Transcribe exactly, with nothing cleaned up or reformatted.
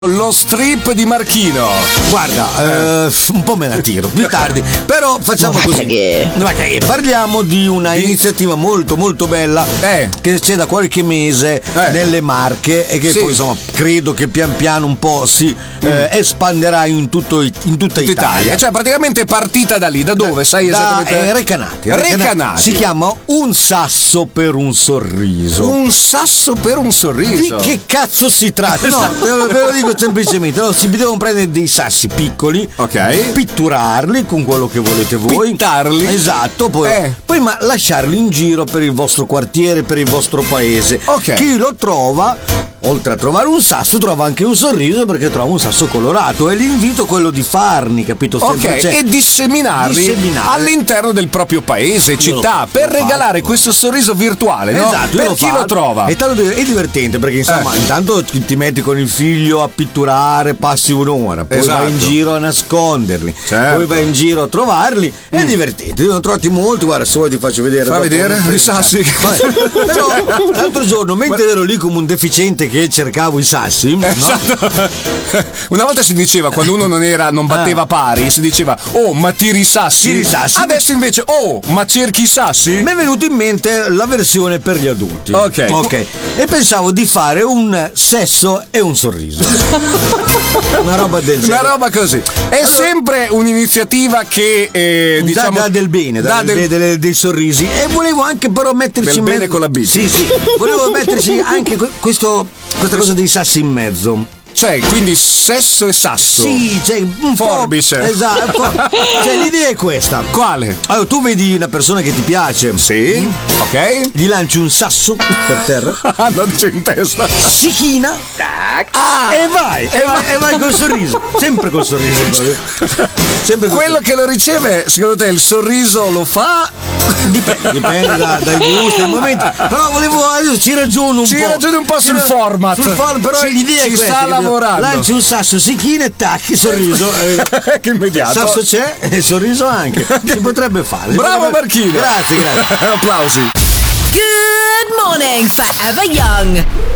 Lo strip di Marchino. Guarda, eh, un po' me la tiro più tardi, però facciamo così. Ma che parliamo di una iniziativa molto molto bella Eh. che c'è da qualche mese Eh. nelle Marche e che Sì. poi insomma credo che pian piano un po' si eh, espanderà in, tutto, in tutta Italia. Italia. Cioè praticamente è partita da lì. Da dove? Sai Da esattamente? eh, Recanati. Recanati. Si chiama Un sasso per un sorriso. Un sasso per un Di sorriso. che cazzo si tratta? No, ve lo, ve lo dico semplicemente. No, si devono prendere dei sassi piccoli, Ok. pitturarli con quello che volete voi. Pittarli? Esatto, poi, Eh. poi ma lasciarli in giro per il vostro quartiere, per il vostro paese. Ok. Chi lo trova, oltre a trovare un sasso, trova anche un sorriso perché trova un sasso colorato. E l'invito è quello di farli, capito? Ok, Sempre, cioè, e disseminarli disseminare. all'interno del proprio paese, Io città, lo- per lo regalare faccio. questo sorriso virtuale, no? Esatto, io Per lo chi faccio. lo trova? È, tanto, è divertente perché insomma Eh. intanto ti ti metti con il figlio a pitturare, passi un'ora, poi Esatto. vai in giro a nasconderli, Certo. poi vai in giro a trovarli, è divertente, io ne ho trovati molti, guarda se vuoi ti faccio vedere. Fa dopo. vedere i sassi. Vabbè, però l'altro giorno mentre ero lì come un deficiente che cercavo i sassi, no? Esatto. Una volta si diceva, quando uno non era, non batteva pari, si diceva oh ma tiri i sassi. Tiri i sassi. Adesso invece oh ma cerchi i sassi. mi è venuto in mente la versione per gli adulti. Ok. Ok. E pensavo di fare un sesso e un sorriso. Una roba del Una genere. roba così. È sempre un'iniziativa che eh, diciamo dà, dà del bene, dà dà del- del- delle- dei sorrisi. E volevo anche però metterci Del in bene mezzo. con la B. Sì, sì. Volevo metterci anche que- questo, questa cosa dei sassi in mezzo. Cioè, quindi sesso e sasso. Sì, cioè un po'. Forbice. Esatto. un po'. Cioè l'idea è questa. Quale? Allora, tu vedi una persona che ti piace. Sì. Ok. Gli lanci un sasso per terra. Ah, non c'è in testa. Si china. Ah, E vai, e vai, e vai col sorriso. Sempre col sorriso. proprio. Sempre col quello che lo riceve, secondo te il sorriso lo fa? Dipende, dipende da- dai gusti, dai momenti. Però volevo adesso ci ragiono un Ci po'. ragioni un po' sul Ci- format. Sul format, però Ci- l'idea ci è questa. sta capito? lavorando. Lanci un sasso, si china e tacchi, sorriso. eh, Che immediato. sasso c'è e sorriso anche. Si potrebbe fare. si Bravo potrebbe- Marchino. Grazie, grazie. Applausi. Good morning, Forever Young.